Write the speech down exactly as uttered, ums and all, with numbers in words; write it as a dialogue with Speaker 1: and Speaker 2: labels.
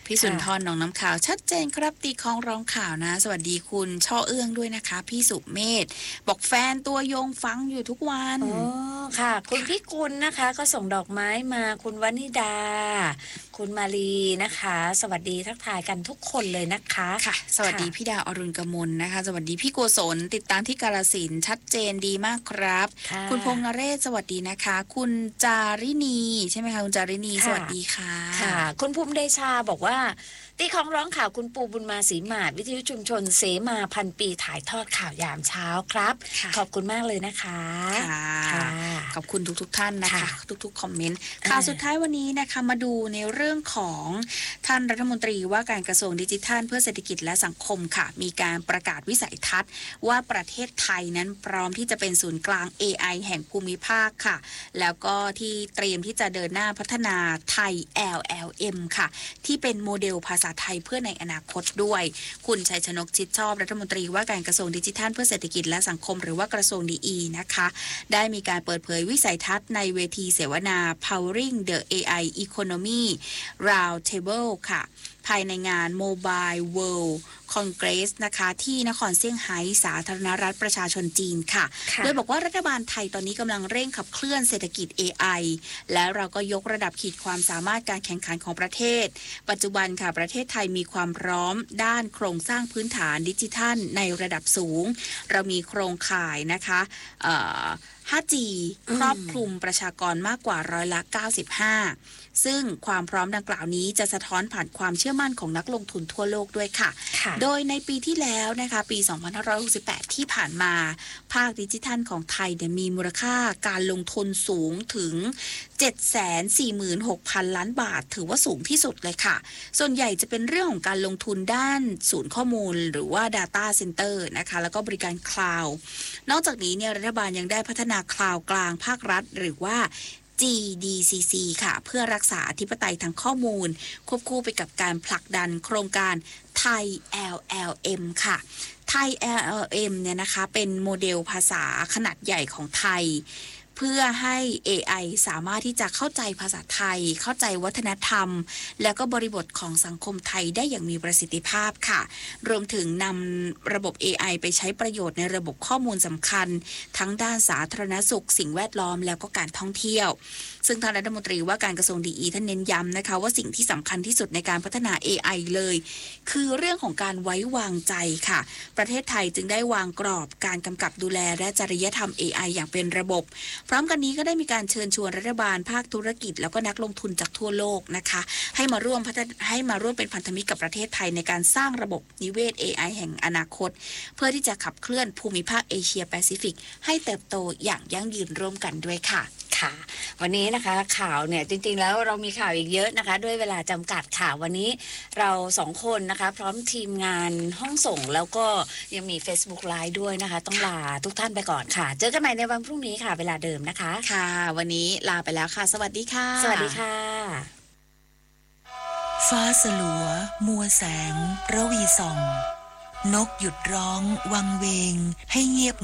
Speaker 1: พี่สุนทรหนองน้ำขาวชัดเจนครับตีคล้องร้องข่าวนะสวัสดีคุณช่อเอื้องด้วยนะคะพี่สุเมธบอกแฟนตัวยงฟังอยู่ทุกวัน
Speaker 2: อ๋อค่ะคุณพี่กุลนะคะก็ส่งดอกไม้มาคุณวนิดาคุณมาลีนะคะสวัสดีทักทายกันทุกคนเลยนะคะ
Speaker 1: ค่ะสวัสดีพี่ดาวอรุณกมลนะคะสวัสดีพี่โกศลติดตามที่กาฬสินธุ์ชัดเจนดีมากครับคุณพงษ์นเรศสวัสดีนะคะคุณจารินีใช่ไหมคะคุณจารินีสวัสดีค่ะ
Speaker 2: ค่ะคุณภูมิเดชาบอกว่าตีของร้องข่าวคุณปูบุญมาศรีมาศวิทยุชุมชนเสมาพันปีถ่ายทอดข่าวยามเช้าครับขอบคุณมากเลยนะคะ
Speaker 1: ค่ะขอบคุณทุกๆท่านนะคะทุกๆคอมเมนต์ข่าวสุดท้ายวันนี้นะคะมาดูในเรื่องของท่านรัฐมนตรีว่าการกระทรวงดิจิทัลเพื่อเศรษฐกิจและสังคมค่ะมีการประกาศวิสัยทัศน์ว่าประเทศไทยนั้นพร้อมที่จะเป็นศูนย์กลาง เอ ไอ แห่งภูมิภาคค่ะแล้วก็ที่เตรียมที่จะเดินหน้าพัฒนาไทย แอล แอล เอ็ม ค่ะที่เป็นโมเดลภาษาไทยเพื่อในอนาคตด้วยคุณชัยชนกชิดชอบรัฐมนตรีว่าการกระทรวงดิจิทัลเพื่อเศรษฐกิจและสังคมหรือว่ากระทรวงดีอีนะคะได้มีการเปิดเผยวิสัยทัศน์ในเวทีเสวนา Powering the เอ ไอ Economy Roundtable ค่ะภายในงาน Mobile World Congress นะคะที่นครเซี่ยงไฮ้สาธารณรัฐประชาชนจีนค่ะโดยบอกว่ารัฐบาลไทยตอนนี้กำลังเร่งขับเคลื่อนเศรษฐกิจ เอ ไอ และเราก็ยกระดับขีดความสามารถการแข่งขันของประเทศปัจจุบันค่ะประเทศไทยมีความพร้อมด้านโครงสร้างพื้นฐานดิจิทัลในระดับสูงเรามีโครงข่ายนะคะเอ่อ ไฟว์จี ครอบคลุมประชากรมากกว่าร้อยละเก้าสิบห้าซึ่งความพร้อมดังกล่าวนี้จะสะท้อนผ่านความเชื่อมั่นของนักลงทุนทั่วโลกด้วยค่ะโดยในปีที่แล้วนะคะปีสองพันห้าร้อยหกสิบแปดที่ผ่านมาภาคดิจิทัลของไทยเนี่ยมีมูลค่าการลงทุนสูงถึง เจ็ดแสนสี่หมื่นหกพัน ล้านบาทถือว่าสูงที่สุดเลยค่ะส่วนใหญ่จะเป็นเรื่องของการลงทุนด้านศูนย์ข้อมูลหรือว่า Data Center นะคะแล้วก็บริการคลาวด์นอกจากนี้เนี่ยรัฐบาลยังได้พัฒนาคลาวด์กลางภาครัฐหรือว่าจี ดี ซี ซี ค่ะเพื่อรักษาอธิปไตยทางข้อมูลควบคู่ไปกับการผลักดันโครงการไทย แอล แอล เอ็ม ค่ะไทย แอล แอล เอ็ม เนี่ยนะคะเป็นโมเดลภาษาขนาดใหญ่ของไทยเพื่อให้ เอ ไอ สามารถที่จะเข้าใจภาษาไทยเข้าใจวัฒนธรรมแล้วก็บริบทของสังคมไทยได้อย่างมีประสิทธิภาพค่ะรวมถึงนำระบบ เอ ไอ ไปใช้ประโยชน์ในระบบข้อมูลสำคัญทั้งด้านสาธารณสุขสิ่งแวดล้อมแล้วก็การท่องเที่ยวซึ่งทางรัฐมนตรีว่าการกระทรวงดีอีท่านเน้นย้ำนะคะว่าสิ่งที่สำคัญที่สุดในการพัฒนา เอ ไอ เลยคือเรื่องของการไว้วางใจค่ะประเทศไทยจึงได้วางกรอบการกำกับดูแลและจริยธรรม เอ ไอ อย่างเป็นระบบพร้อมกันนี้ก็ได้มีการเชิญชวนรัฐบาลภาคธุรกิจแล้วก็นักลงทุนจากทั่วโลกนะคะให้มาร่วมพัฒนาให้มาร่วมเป็นพันธมิตรกับประเทศไทยในการสร้างระบบนิเวศ เอ ไอ แห่งอนาคตเพื่อที่จะขับเคลื่อนภูมิภาคเอเชียแปซิฟิกให้เติบโตอย่างยั่งยืนร่วมกันด้วยค่ะ
Speaker 2: ค่ะวันนี้นะคะข่าวเนี่ยจริงๆแล้วเรามีข่าวอีกเยอะนะคะด้วยเวลาจำกัดข่าววันนี้เราสองคนนะคะพร้อมทีมงานห้องส่งแล้วก็ยังมี Facebook Live ด้วยนะคะต้องลาทุกท่านไปก่อนค่ะเจอกันใหม่ในวันพรุ่งนี้ค่ะเวลาเดิมนะคะ
Speaker 1: ค่ะวันนี้ลาไปแล้วค่ะสวัสดีค่ะ
Speaker 2: สวัสดีค่ะ
Speaker 3: ฟ้าสลัวมัวแสงระวีส่องนกหยุดร้องวังเวงให้เงียบ